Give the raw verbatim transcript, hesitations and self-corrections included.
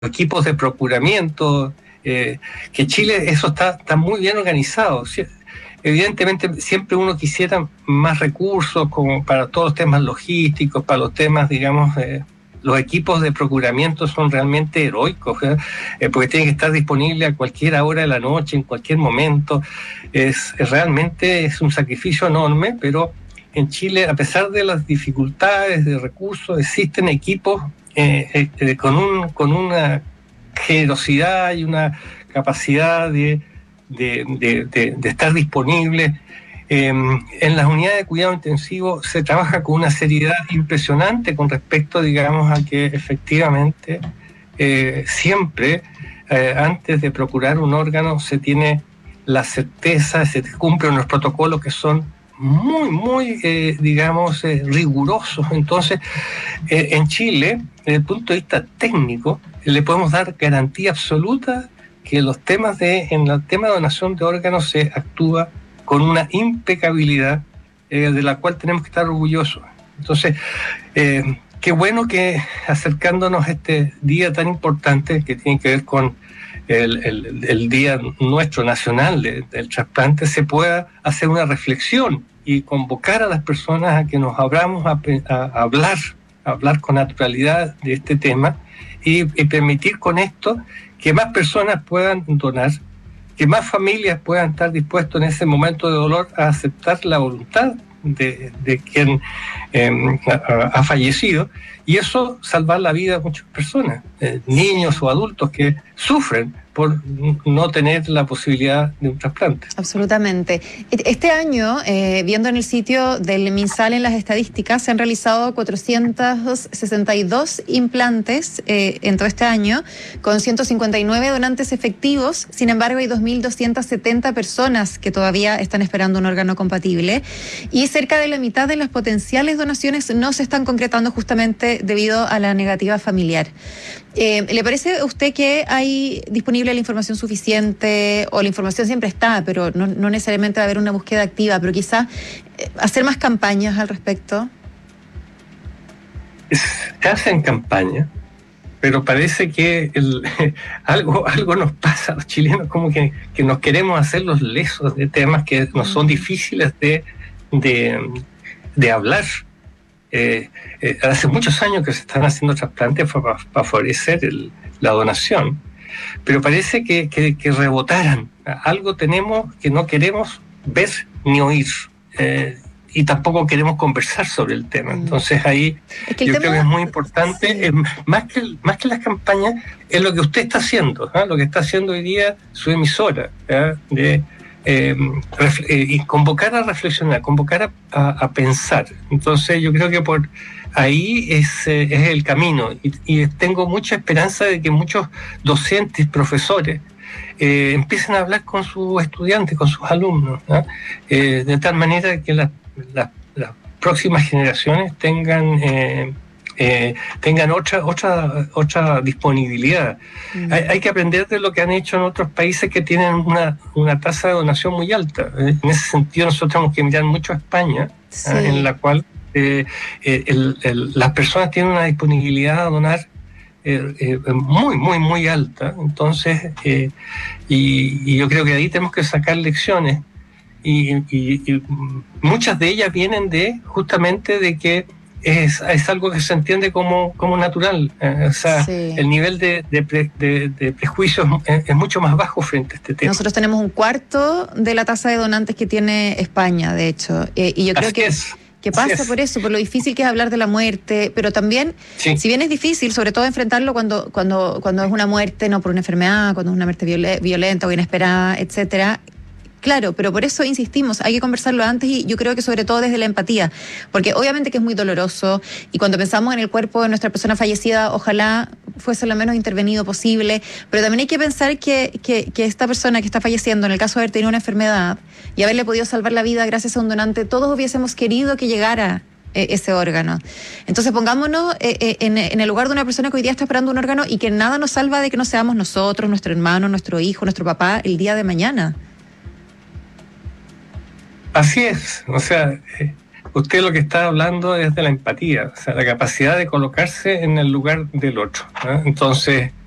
equipos de procuramiento, eh, que Chile eso está, está muy bien organizado. Evidentemente siempre uno quisiera más recursos como para todos los temas logísticos, para los temas, digamos, eh, los equipos de procuramiento son realmente heroicos, ¿eh? Eh, porque tienen que estar disponibles a cualquier hora de la noche, en cualquier momento. Es, es realmente es un sacrificio enorme, pero en Chile, a pesar de las dificultades de recursos, existen equipos eh, eh, con, un, con una generosidad y una capacidad de, de, de, de, de estar disponibles. Eh, en las unidades de cuidado intensivo se trabaja con una seriedad impresionante con respecto, digamos, a que efectivamente eh, siempre, eh, antes de procurar un órgano, se tiene la certeza, se cumplen los protocolos que son muy, muy, eh, digamos, eh, rigurosos. Entonces, eh, en Chile, desde el punto de vista técnico, le podemos dar garantía absoluta que los temas de, en el tema de donación de órganos se actúa con una impecabilidad eh, de la cual tenemos que estar orgullosos. Entonces, eh, qué bueno que acercándonos a este día tan importante que tiene que ver con el, el, el día nuestro nacional de, del trasplante, se pueda hacer una reflexión y convocar a las personas a que nos abramos a, a, a hablar, a hablar con naturalidad de este tema y, y permitir con esto que más personas puedan donar, que más familias puedan estar dispuestos en ese momento de dolor a aceptar la voluntad de, de quien eh, ha, ha fallecido, y eso salvar la vida de muchas personas, eh, niños o adultos que sufren por no tener la posibilidad de un trasplante. Absolutamente. Este año, eh, viendo en el sitio del MinSal en las estadísticas, se han realizado cuatrocientos sesenta y dos implantes eh, en todo este año, con ciento cincuenta y nueve donantes efectivos. Sin embargo, hay dos mil doscientas setenta personas que todavía están esperando un órgano compatible, y cerca de la mitad de las potenciales donaciones no se están concretando justamente debido a la negativa familiar. Eh, ¿Le parece a usted que hay disponible la información suficiente, o la información siempre está, pero no, no necesariamente va a haber una búsqueda activa, pero quizás eh, hacer más campañas al respecto? Se hacen campañas, pero parece que el, algo, algo nos pasa a los chilenos, como que, que nos queremos hacer los lesos de temas que nos son difíciles de, de, de hablar. Eh, eh, hace muchos años que se están haciendo trasplantes para, para favorecer el, la donación, pero parece que, que, que rebotaran. Algo tenemos que no queremos ver ni oír, eh, y tampoco queremos conversar sobre el tema. Entonces ahí es que yo tema, creo que es muy importante, sí. eh, más, que, más que las campañas, es lo que usted está haciendo, ¿eh? Lo que está haciendo hoy día su emisora, ¿eh? de Eh, eh, y convocar a reflexionar, convocar a, a, a pensar. Entonces yo creo que por ahí es, eh, es el camino, y, y tengo mucha esperanza de que muchos docentes, profesores eh, empiecen a hablar con sus estudiantes, con sus alumnos, ¿no? eh, de tal manera que las la, la próximas generaciones tengan eh, Eh, tengan otra otra otra disponibilidad. Mm. Hay, hay que aprender de lo que han hecho en otros países que tienen una, una tasa de donación muy alta. En ese sentido, nosotros tenemos que mirar mucho a España, sí. ¿eh? En la cual eh, el, el, las personas tienen una disponibilidad a donar eh, eh, muy, muy, muy alta. Entonces, eh, y, y yo creo que ahí tenemos que sacar lecciones. Y, y, y muchas de ellas vienen de justamente de que Es, es algo que se entiende como, como natural, eh, o sea, sí. el nivel de, de, pre, de, de prejuicios es, es mucho más bajo frente a este tema. Nosotros tenemos un cuarto de la tasa de donantes que tiene España, de hecho, eh, y yo creo Así que, es. que pasa por eso, por lo difícil que es hablar de la muerte, pero también, sí. si bien es difícil, sobre todo enfrentarlo cuando, cuando, cuando es una muerte no por una enfermedad, cuando es una muerte violenta o inesperada, etcétera. Claro, pero por eso insistimos, hay que conversarlo antes, y yo creo que sobre todo desde la empatía, porque obviamente que es muy doloroso, y cuando pensamos en el cuerpo de nuestra persona fallecida, ojalá fuese lo menos intervenido posible, pero también hay que pensar que, que, que esta persona que está falleciendo, en el caso de haber tenido una enfermedad y haberle podido salvar la vida gracias a un donante, todos hubiésemos querido que llegara eh, ese órgano. Entonces pongámonos eh, eh, en, en el lugar de una persona que hoy día está esperando un órgano, y que nada nos salva de que no seamos nosotros, nuestro hermano, nuestro hijo, nuestro papá, el día de mañana. Así es, o sea, eh, usted lo que está hablando es de la empatía, o sea, la capacidad de colocarse en el lugar del otro, ¿no? Entonces,